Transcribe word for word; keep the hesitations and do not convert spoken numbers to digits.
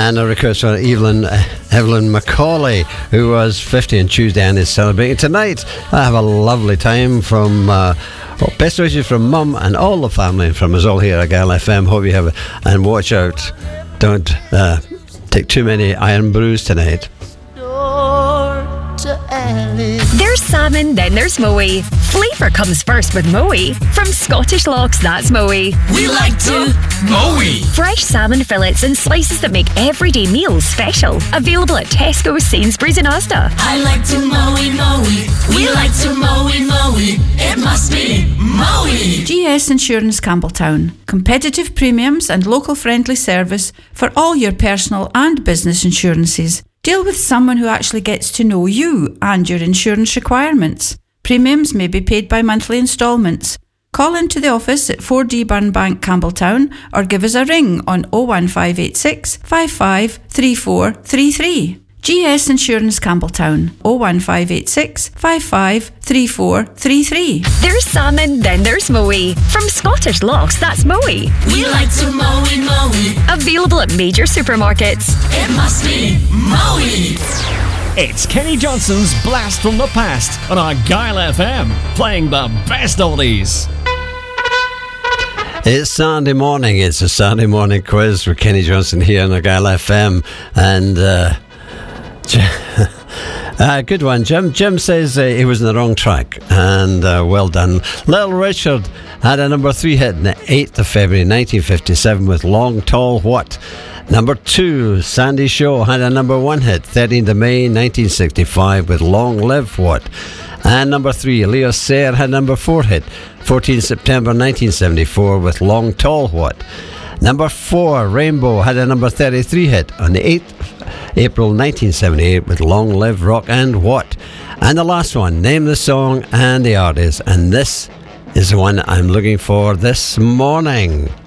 And a request for Evelyn, uh, Evelyn Macaulay, who was fifty on Tuesday and is celebrating tonight. I have a lovely time from... Uh, Well, best wishes from Mum and all the family and from us all here at Gal F M. Hope you have it. And watch out. Don't uh, take too many iron brews tonight. There's salmon, then there's Moe. Flavour comes first with Moe. From Scottish Lochs, that's Moe. We like to Moe. Fresh salmon fillets and slices that make everyday meals special. Available at Tesco, Sainsbury's and Asda. I like to Moe Moe. We like to Moe Moe. It must be Moe. G S Insurance Campbelltown. Competitive premiums and local friendly service for all your personal and business insurances. Deal with someone who actually gets to know you and your insurance requirements. Premiums may be paid by monthly instalments. Call into the office at four D Burn Bank, Campbelltown, or give us a ring on oh one five eight six, five five three four three three. G S Insurance Campbelltown, oh one five eight six, five five three four three three. There's salmon, then there's Moe. From Scottish Lochs, that's Moe. We like to Moe Moe. Available at major supermarkets. It must be Moe. It's Kenny Johnson's Blast from the Past on our Guile F M, playing the best oldies. It's Saturday morning. It's a Saturday morning quiz with Kenny Johnson here on Guile F M. And... Uh, uh, good one, Jim. Jim says uh, he was in the wrong track, and uh, well done. Little Richard had a number three hit on the eighth of February nineteen fifty-seven with Long Tall What. Number two, Sandy Shaw had a number one hit thirteenth of May nineteen sixty-five with Long Live What. And number three, Leo Sayer had number four hit fourteenth September nineteen seventy-four with Long Tall What. Number four, Rainbow had a number thirty-three hit on the eighth of April nineteen seventy-eight with Long Live Rock and What. And the last one, name the song and the artist, and this is the one I'm looking for this morning.